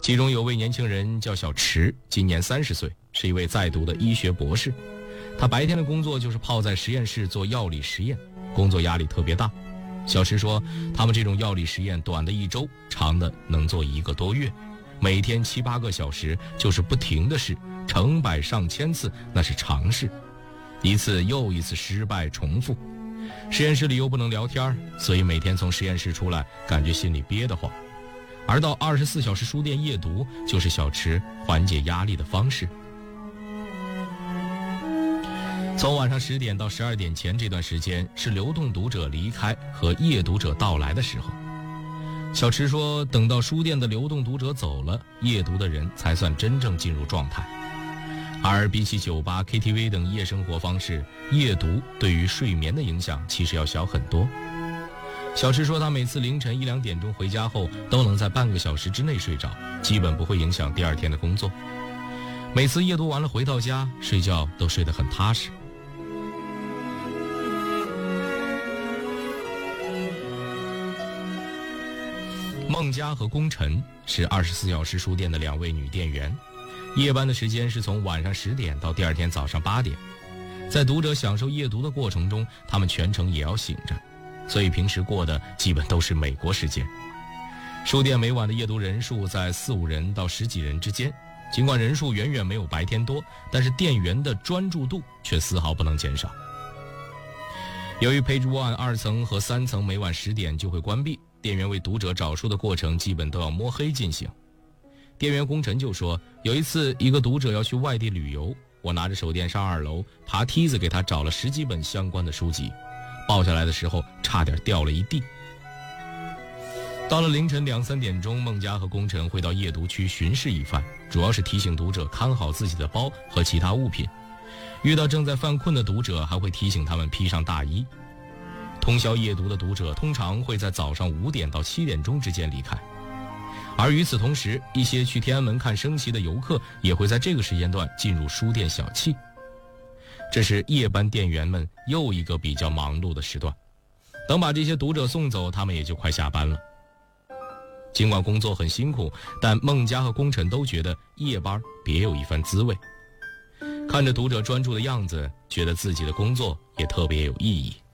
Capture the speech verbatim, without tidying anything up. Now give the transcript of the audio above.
其中有位年轻人叫小池，今年三十岁，是一位在读的医学博士。他白天的工作就是泡在实验室做药理实验，工作压力特别大。小池说，他们这种药理实验短的一周，长的能做一个多月，每天七八个小时，就是不停的试，成百上千次，那是常事，一次又一次失败重复。实验室里又不能聊天，所以每天从实验室出来，感觉心里憋得慌。而到二十四小时书店夜读，就是小池缓解压力的方式。从晚上十点到十二点前这段时间，是流动读者离开和夜读者到来的时候。小池说，等到书店的流动读者走了，夜读的人才算真正进入状态。而比起酒吧、K T V 等夜生活方式，夜读对于睡眠的影响其实要小很多。小池说，他每次凌晨一两点钟回家后，都能在半个小时之内睡着，基本不会影响第二天的工作。每次夜读完了回到家，睡觉都睡得很踏实。孟佳和龚晨是二十四小时书店的两位女店员，夜班的时间是从晚上十点到第二天早上八点。在读者享受夜读的过程中，他们全程也要醒着，所以平时过的基本都是美国时间。书店每晚的夜读人数在四五人到十几人之间，尽管人数远远没有白天多，但是店员的专注度却丝毫不能减少。由于 Page One 二层和三层每晚十点就会关闭，店员为读者找书的过程基本都要摸黑进行。店员龚晨就说，有一次一个读者要去外地旅游，我拿着手电上二楼，爬梯子给他找了十几本相关的书籍，抱下来的时候差点掉了一地。到了凌晨两三点钟，孟佳和龚晨会到夜读区巡视一番，主要是提醒读者看好自己的包和其他物品。遇到正在犯困的读者，还会提醒他们披上大衣。通宵夜读的读者通常会在早上五点到七点钟之间离开，而与此同时，一些去天安门看升旗的游客也会在这个时间段进入书店小憩。这是夜班店员们又一个比较忙碌的时段。等把这些读者送走，他们也就快下班了。尽管工作很辛苦，但孟佳和龚晨都觉得夜班别有一番滋味。看着读者专注的样子，觉得自己的工作也特别有意义。